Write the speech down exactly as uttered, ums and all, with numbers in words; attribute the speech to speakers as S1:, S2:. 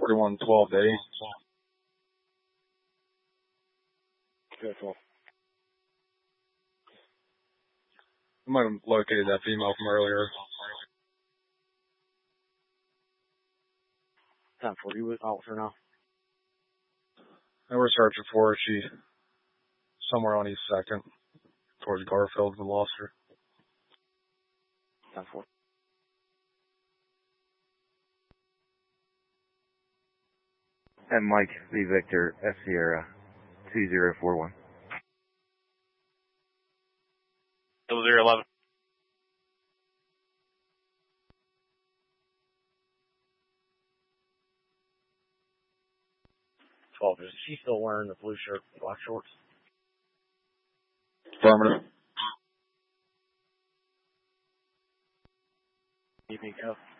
S1: forty-one twelve day.
S2: Careful.
S1: I might have located that female from earlier.
S2: ten forty, you with officer now?
S1: And we're searching for her. She somewhere on East Second, towards Garfield. We lost her.
S2: ten forty.
S3: And Mike V. Victor, F Sierra, two zero four one.
S4: Double zero eleven.
S2: twelve. Is she still wearing the blue shirt, black shorts?
S1: Affirmative.
S2: Evening, go.